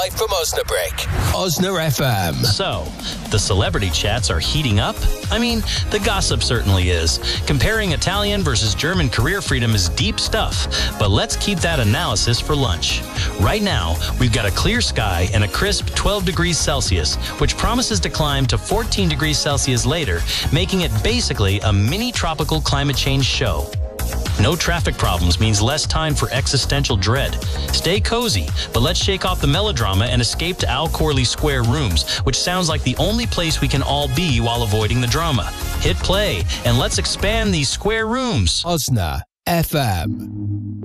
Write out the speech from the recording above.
live from Osnabrück. Osner FM. So, the celebrity chats are heating up? I mean, the gossip certainly is. Comparing Italian versus German career freedom is deep stuff, but let's keep that analysis for lunch. Right now, we've got a clear sky and a crisp 12 degrees Celsius, which promises to climb to 14 degrees Celsius later, making it basically a mini tropical climate change show. No traffic problems means less time for existential dread. Stay cozy, but let's shake off the melodrama and escape to Al Corley Square Rooms, which sounds like the only place we can all be while avoiding the drama. Hit play, and let's expand these square rooms. Osner FM.